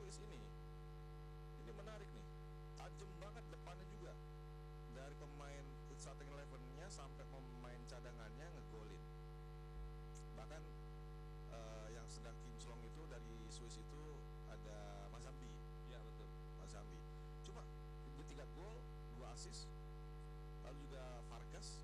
Swiss ini menarik nih, tajam banget depannya juga. Dari pemain starting 11-nya sampai pemain cadangannya ngegolin. Bahkan yang sedang kinclong itu dari Swiss itu ada Mazambi. Ya betul. Mazambi. Cuma dia 3 gol, 2 assist. Lalu juga Vargas